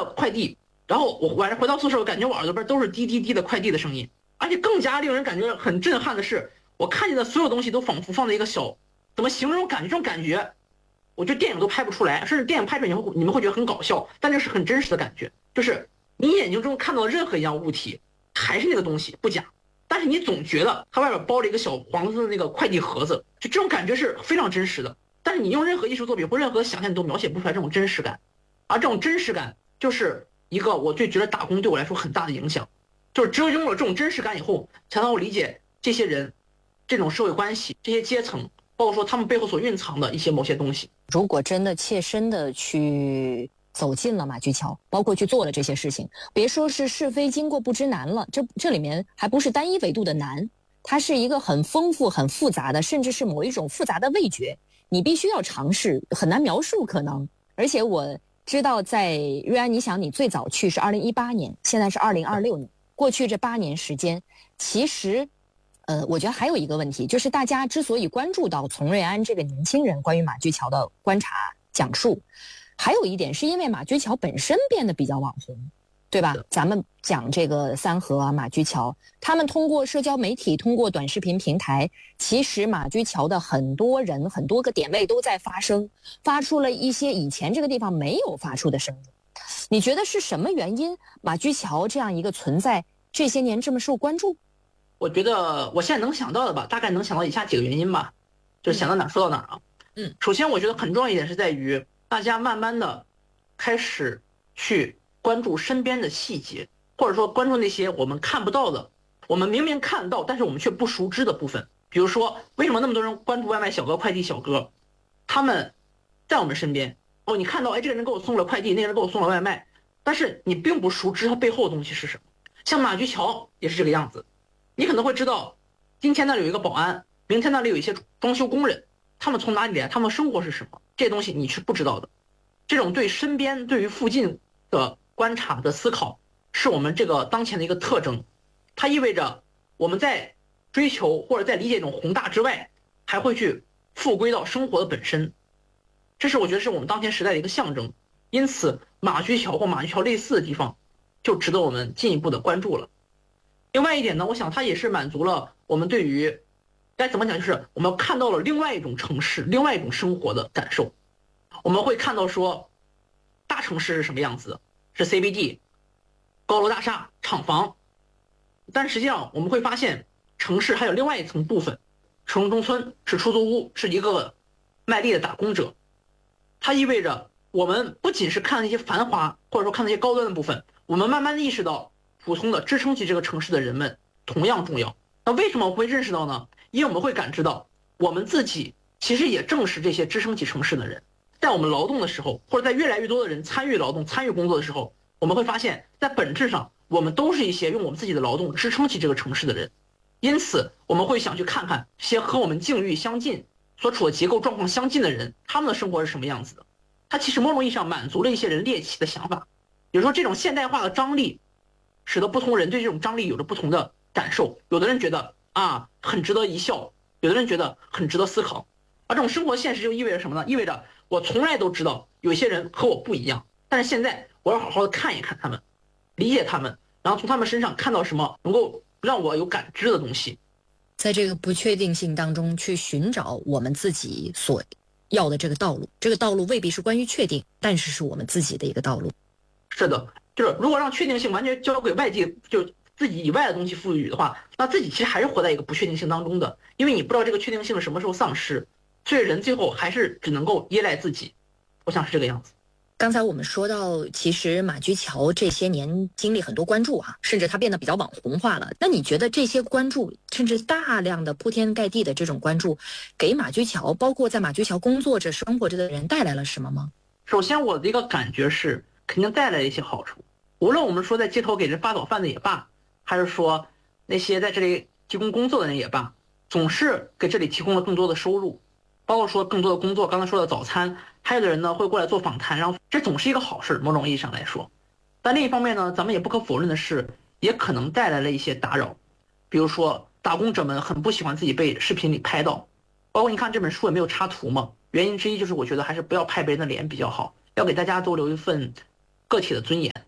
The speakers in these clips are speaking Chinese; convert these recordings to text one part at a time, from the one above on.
的快递，然后我晚上回到宿舍，我感觉我耳朵边都是滴滴滴的快递的声音，而且更加令人感觉很震撼的是，我看见的所有东西都仿佛放在一个小，怎么形容感觉？这种感觉，我觉得电影都拍不出来，甚至电影拍出来你们会觉得很搞笑，但这是很真实的感觉，就是你眼睛中看到的任何一样物体，还是那个东西不假，但是你总觉得它外边包了一个小黄色的那个快递盒子，就这种感觉是非常真实的。但是你用任何艺术作品或任何想象，你都描写不出来这种真实感，而这种真实感就是一个我最觉得打工对我来说很大的影响，就是只有拥有了这种真实感以后，才能够理解这些人、这种社会关系、这些阶层，包括说他们背后所蕴藏的一些某些东西。 如果真的切身的去走进了马驹桥，包括去做了这些事情，别说是是非经过不知难了，这里面还不是单一维度的难，它是一个很丰富、很复杂的，甚至是某一种复杂的味觉。你必须要尝试，很难描述可能。而且我知道在瑞安，你想你最早去是2018年，现在是2026年，过去这8年时间，其实我觉得还有一个问题，就是大家之所以关注到从瑞安这个年轻人关于马驹桥的观察讲述，还有一点是因为马驹桥本身变得比较网红，对吧？咱们讲这个三河啊、马驹桥，他们通过社交媒体、通过短视频平台，其实马驹桥的很多人、很多个点位都在发声，发出了一些以前这个地方没有发出的声音。你觉得是什么原因马驹桥这样一个存在这些年这么受关注？ 我觉得我现在能想到的吧，大概能想到以下几个原因吧，就是想到哪说到哪啊。首先我觉得很重要一点是在于大家慢慢的开始去关注身边的细节，或者说关注那些我们看不到的，我们明明看到但是我们却不熟知的部分。比如说为什么那么多人关注外卖小哥、快递小哥，他们在我们身边，你看到这个人给我送了快递，那个人给我送了外卖，但是你并不熟知他背后的东西是什么。像马驹桥也是这个样子，你可能会知道今天那里有一个保安，明天那里有一些装修工人，他们从哪里来，他们生活是什么，这些东西你是不知道的。这种对身边、对于附近的观察的思考，是我们这个当前的一个特征。它意味着我们在追求或者在理解一种宏大之外，还会去复归到生活的本身。这是我觉得是我们当前时代的一个象征。因此马驹桥或马驹桥类似的地方就值得我们进一步的关注了。另外一点呢，我想它也是满足了我们对于该怎么讲，就是我们看到了另外一种城市、另外一种生活的感受。我们会看到说大城市是什么样子，是 CBD 高楼大厦、厂房，但实际上我们会发现城市还有另外一层部分，城中村是出租屋，是一个卖力的打工者。它意味着我们不仅是看那些繁华或者说看那些高端的部分，我们慢慢的意识到普通的支撑起这个城市的人们同样重要。那为什么我会认识到呢？因为我们会感知到我们自己其实也正是这些支撑起城市的人。在我们劳动的时候，或者在越来越多的人参与劳动、参与工作的时候，我们会发现在本质上我们都是一些用我们自己的劳动支撑起这个城市的人。因此我们会想去看看这些和我们境遇相近、所处的结构状况相近的人，他们的生活是什么样子的。它其实某种意义上满足了一些人猎奇的想法。比如说这种现代化的张力使得不同人对这种张力有着不同的感受，有的人觉得很值得一笑，有的人觉得很值得思考。而这种生活现实就意味着什么呢？意味着我从来都知道有些人和我不一样，但是现在我要好好的看一看他们，理解他们，然后从他们身上看到什么能够让我有感知的东西。 在这个不确定性当中去寻找我们自己所要的这个道路，这个道路未必是关于确定，但是是我们自己的一个道路。 是的，就是如果让确定性完全交给外界，就自己以外的东西赋予的话，那自己其实还是活在一个不确定性当中的，因为你不知道这个确定性什么时候丧失，所以人最后还是只能够依赖自己。我想是这个样子。 刚才我们说到，其实马驹桥这些年经历很多关注甚至它变得比较网红化了。那你觉得这些关注，甚至大量的铺天盖地的这种关注，给马驹桥，包括在马驹桥工作着、生活着的人带来了什么吗？ 首先，我的一个感觉是，肯定带来一些好处。无论我们说在街头给人发早饭的也罢，还是说那些在这里提供工作的人也罢，总是给这里提供了更多的收入，包括说更多的工作。刚才说的早餐，还有的人呢会过来做访谈，然后这总是一个好事，某种意义上来说。但另一方面呢，咱们也不可否认的是，也可能带来了一些打扰。比如说打工者们很不喜欢自己被视频里拍到，包括你看这本书也没有插图嘛，原因之一就是我觉得还是不要拍别人的脸比较好，要给大家都留一份个体的尊严。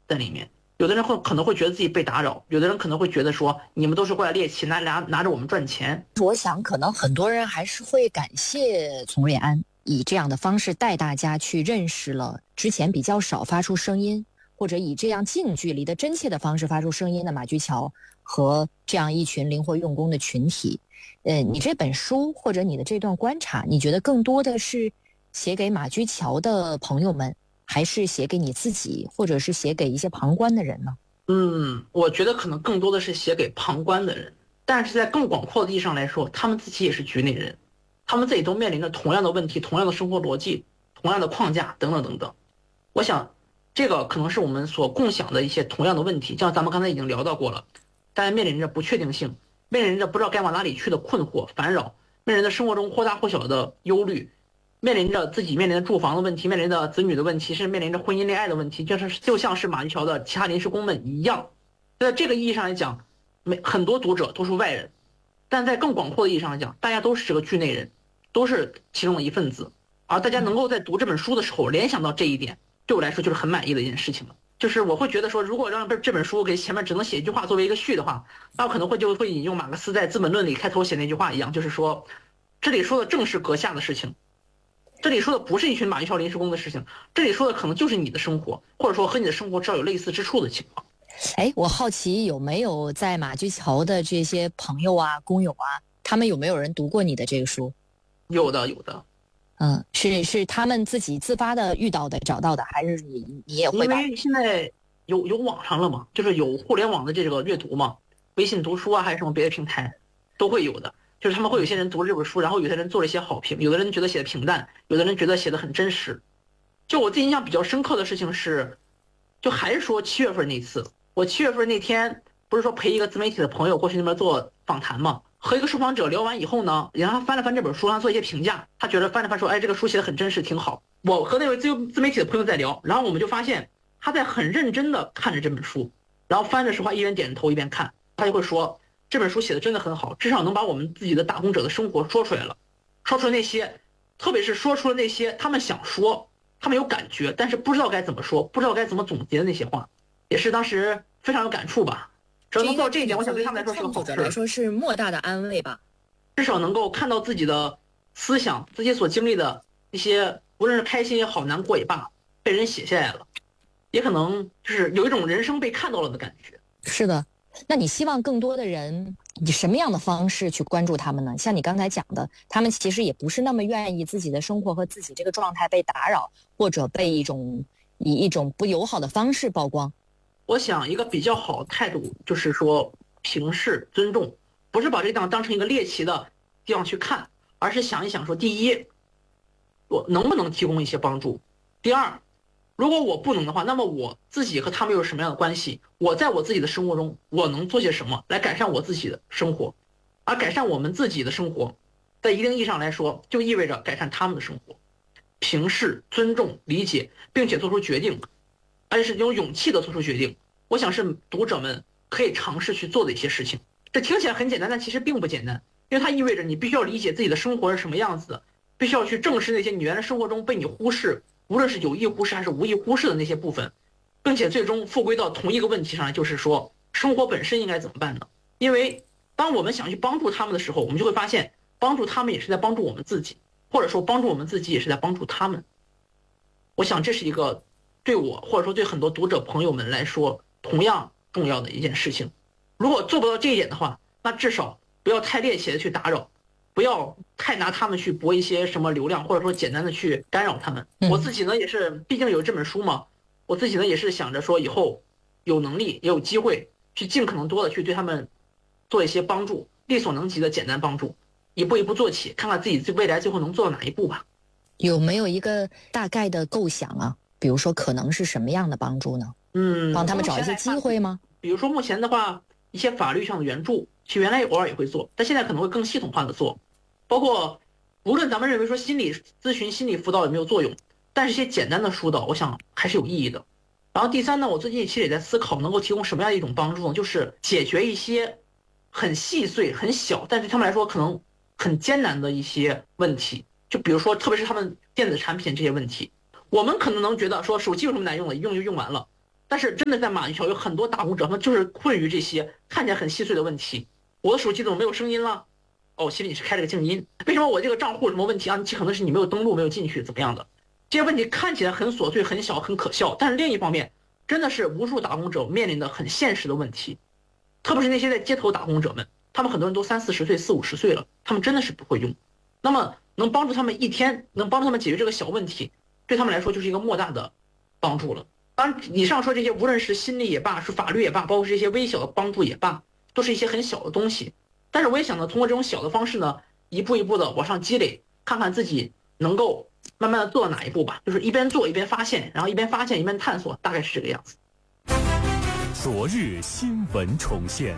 在里面。有的人可能会觉得自己被打扰，有的人可能会觉得说你们都是过来猎奇，拿着我们赚钱。 我想可能很多人还是会感谢丛瑞安以这样的方式带大家去认识了之前比较少发出声音，或者以这样近距离的真切的方式发出声音的马驹桥和这样一群灵活用功的群体。你这本书或者你的这段观察，你觉得更多的是写给马驹桥的朋友们，还是写给你自己，或者是写给一些旁观的人呢？ 我觉得可能更多的是写给旁观的人，但是在更广阔的意义上来说，他们自己也是局内人，他们自己都面临着同样的问题、同样的生活逻辑、同样的框架等等等等。我想，这个可能是我们所共享的一些同样的问题，像咱们刚才已经聊到过了，大家面临着不确定性，面临着不知道该往哪里去的困惑、烦扰，面临着生活中或大或小的忧虑，面临着自己面临的住房的问题，面临着子女的问题，甚至面临着婚姻恋爱的问题，就像是马驹桥的其他临时工们一样。在这个意义上来讲，很多读者都是外人，但在更广阔的意义上来讲，大家都是这个剧内人，都是其中的一份子。而大家能够在读这本书的时候联想到这一点，对我来说就是很满意的一件事情了。就是我会觉得说，如果让这本书给前面只能写一句话作为一个序的话，那我可能会引用马克思在《资本论》里开头写那句话一样，就是说，这里说的正是阁下的事情。这里说的不是一群马驹桥临时工的事情，这里说的可能就是你的生活，或者说和你的生活至少有类似之处的情况。 我好奇有没有在马驹桥的这些朋友啊、工友啊，他们有没有人读过你的这个书？ 有的。 是他们自己自发的遇到的、找到的，还是你也会？ 因为现在有网上了嘛，就是有互联网的这个阅读嘛，微信读书啊，还是什么别的平台都会有的。就是他们会有些人读了这本书，然后有些人做了一些好评，有的人觉得写的平淡，有的人觉得写的很真实。就我自己印象比较深刻的事情是，就还是说7月份那次，我7月份那天不是说陪一个自媒体的朋友过去那边做访谈嘛，和一个受访者聊完以后呢，然后他翻了翻这本书，让他做一些评价，他觉得翻了翻说，哎，这个书写的很真实，挺好。我和那位自媒体的朋友在聊，然后我们就发现他在很认真的看着这本书，然后翻着书，一边点着头一边看，他就会说，这本书写的真的很好，至少能把我们自己的打工者的生活说出来了，说出了那些，特别是说出了那些他们想说，他们有感觉，但是不知道该怎么说，不知道该怎么总结的那些话，也是当时非常有感触吧。只要能做到这一点，我想对他们来说是个好事， 来说是莫大的安慰吧。 至少能够看到自己的思想，自己所经历的一些，无论是开心也好，难过也罢，被人写下来了，也可能就是有一种人生被看到了的感觉。 是的。那你希望更多的人以什么样的方式去关注他们呢？像你刚才讲的，他们其实也不是那么愿意自己的生活和自己这个状态被打扰，或者被以一种不友好的方式曝光。 我想一个比较好的态度就是说平视尊重，不是把这个地方当成一个猎奇的地方去看，而是想一想说，第一，我能不能提供一些帮助？第二，如果我不能的话，那么我自己和他们有什么样的关系？我在我自己的生活中，我能做些什么来改善我自己的生活？而改善我们自己的生活，在一定意义上来说，就意味着改善他们的生活。平视、尊重、理解，并且做出决定，而且是有勇气的做出决定。我想是读者们可以尝试去做的一些事情。这听起来很简单，但其实并不简单，因为它意味着你必须要理解自己的生活是什么样子的，必须要去正视那些你原来生活中被你忽视，无论是有意忽视还是无意忽视的那些部分，并且最终复归到同一个问题上来，就是说生活本身应该怎么办呢？因为当我们想去帮助他们的时候，我们就会发现帮助他们也是在帮助我们自己，或者说帮助我们自己也是在帮助他们。我想这是一个对我或者说对很多读者朋友们来说同样重要的一件事情。如果做不到这一点的话，那至少不要太猎奇的去打扰，不要太拿他们去博一些什么流量，或者说简单的去干扰他们。我自己呢也是，毕竟有这本书嘛，我自己呢也是想着说以后有能力也有机会去尽可能多的去对他们做一些帮助，力所能及的简单帮助，一步一步做起，看看自己未来最后能做到哪一步吧。 有没有一个大概的构想啊？比如说可能是什么样的帮助呢？帮他们找一些机会吗？ 比如说目前的话，一些法律上的援助，其实原来偶尔也会做，但现在可能会更系统化的做，包括无论咱们认为说心理咨询、心理辅导有没有作用，但是一些简单的疏导，我想还是有意义的。然后第三呢，我最近其实也在思考能够提供什么样的一种帮助呢？就是解决一些很细碎、很小，但是对他们来说可能很艰难的一些问题。就比如说，特别是他们电子产品这些问题，我们可能能觉得说手机有什么难用的，一用就用完了。 但是真的在马驹桥有很多打工者，他们就是困于这些看起来很细碎的问题。我的手机怎么没有声音了？哦，其实你是开了个静音。为什么我这个账户有什么问题啊？你可能是你没有登录，没有进去，怎么样的？这些问题看起来很琐碎、很小、很可笑，但是另一方面，真的是无数打工者面临的很现实的问题。特别是那些在街头打工者们，他们很多人都30-40岁、40-50岁了，他们真的是不会用。那么能帮助他们一天，能帮助他们解决这个小问题，对他们来说就是一个莫大的帮助了。当然，以上说这些，无论是心理也罢，是法律也罢，包括这些微小的帮助也罢，都是一些很小的东西。但是我也想呢，通过这种小的方式呢，一步一步的往上积累，看看自己能够慢慢的做到哪一步吧。就是一边做一边发现，然后一边发现一边探索，大概是这个样子。 昨日新闻重现。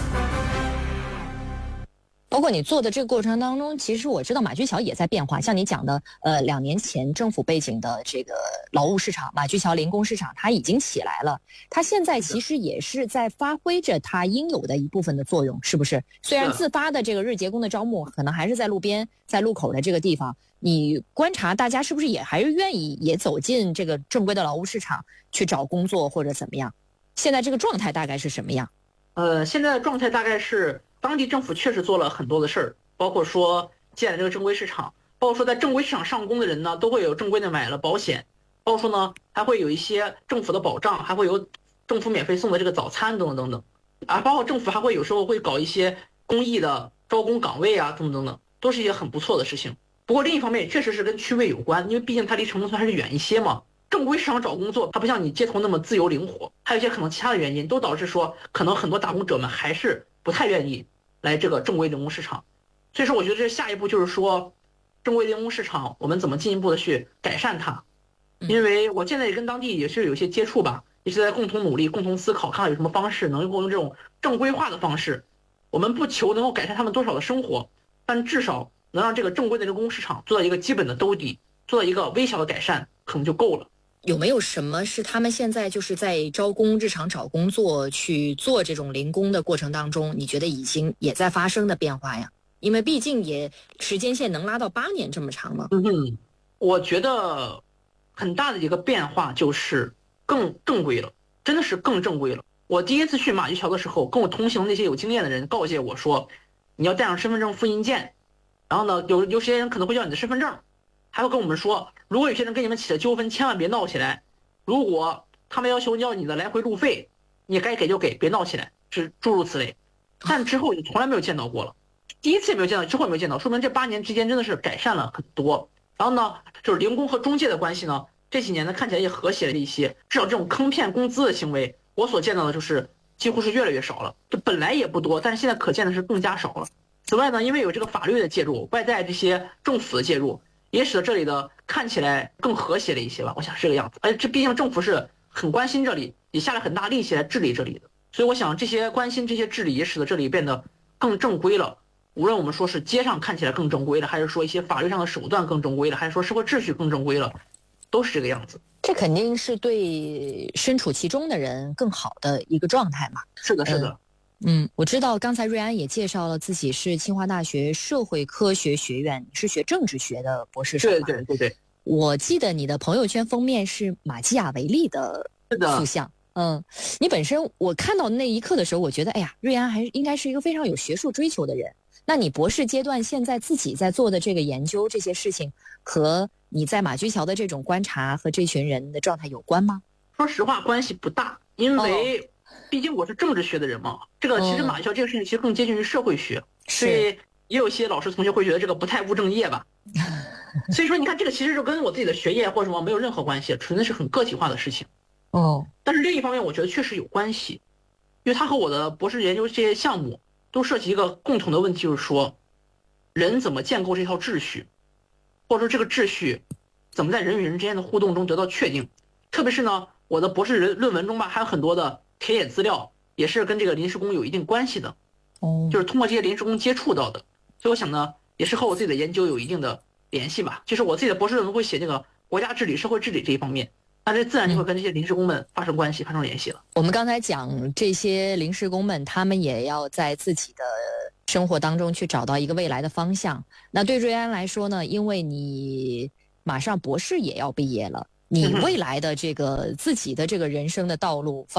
包括你做的这个过程当中，其实我知道马驹桥也在变化。像你讲的，2年前政府背景的这个劳务市场，马驹桥零工市场，它已经起来了。它现在其实也是在发挥着它应有的一部分的作用，是不是？虽然自发的这个日结工的招募，可能还是在路边、在路口的这个地方，你观察大家是不是也还是愿意也走进这个正规的劳务市场去找工作或者怎么样？现在这个状态大概是什么样？ 现在的状态大概是当地政府确实做了很多的事儿，包括说建了这个正规市场，包括说在正规市场上工的人呢，都会有正规的买了保险，包括说呢还会有一些政府的保障，还会有政府免费送的这个早餐等等等等，包括政府还会有时候会搞一些公益的招工岗位啊，等等等等，都是一些很不错的事情。不过另一方面确实是跟区位有关，因为毕竟它离城中村还是远一些嘛。正规市场找工作，它不像你街头那么自由灵活，还有一些可能其他的原因，都导致说可能很多打工者们还是不太愿意来这个正规零工市场。所以说，我觉得这下一步就是说，正规零工市场我们怎么进一步的去改善它？因为我现在也跟当地也是有些接触吧，也是在共同努力、共同思考，看看有什么方式能够用这种正规化的方式。我们不求能够改善他们多少的生活，但至少能让这个正规的零工市场做到一个基本的兜底，做到一个微小的改善，可能就够了。 有没有什么是他们现在就是在招工日常找工作去做这种零工的过程当中，你觉得已经也在发生的变化呀？因为毕竟也时间线能拉到8年这么长吗？ 我觉得很大的一个变化就是更正规了，真的是更正规了。我第一次去马驹桥的时候，跟我同行那些有经验的人告诫我说，你要带上身份证复印件，然后呢，有些人可能会要你的身份证，还会跟我们说，如果有些人跟你们起了纠纷，千万别闹起来。如果他们要求要你的来回路费，你该给就给，别闹起来，是诸如此类。但之后就从来没有见到过了，第一次也没有见到，之后也没有见到，说明这8年之间真的是改善了很多。然后呢，就是零工和中介的关系呢，这几年呢看起来也和谐了一些，至少这种坑骗工资的行为，我所见到的就是几乎是越来越少了。这本来也不多，但是现在可见的是更加少了。此外呢，因为有这个法律的介入，外在这些政府的介入，也使得这里的看起来更和谐了一些吧，我想是这个样子。而且这毕竟政府是很关心这里，也下了很大力气来治理这里的，所以我想这些关心这些治理也使得这里变得更正规了。无论我们说是街上看起来更正规了，还是说一些法律上的手段更正规了，还是说社会秩序更正规了，都是这个样子。 这肯定是对身处其中的人更好的一个状态嘛。 是的，是的。 我知道刚才瑞安也介绍了自己是清华大学社会科学学院，是学政治学的博士生。 对。 我记得你的朋友圈封面是马基雅维利的塑像。你本身我看到那一刻的时候，我觉得，哎呀，瑞安还应该是一个非常有学术追求的人。那你博士阶段现在自己在做的这个研究，这些事情和你在马驹桥的这种观察和这群人的状态有关吗？ 说实话，关系不大，因为毕竟我是政治学的人嘛。这个其实马驹桥这个事情其实更接近于社会学，所以也有些老师同学会觉得这个不太务正业吧。所以说，你看这个其实就跟我自己的学业或者什么没有任何关系，纯粹是很个体化的事情。但是另一方面，我觉得确实有关系，因为他和我的博士研究这些项目都涉及一个共同的问题，就是说，人怎么建构这套秩序，或者说这个秩序怎么在人与人之间的互动中得到确定。特别是呢，我的博士论文中吧，还有很多的田野资料也是跟这个临时工有一定关系的。就是通过这些临时工接触到的，所以我想呢，也是和我自己的研究有一定的联系吧。就是我自己的博士论文会写这个国家治理、社会治理这一方面。那这自然就会跟这些临时工们发生关系、发生联系了。 我们刚才讲这些临时工们，他们也要在自己的生活当中去找到一个未来的方向。那对瑞安来说呢，因为你马上博士也要毕业了， 你未来的这个自己的这个人生的道路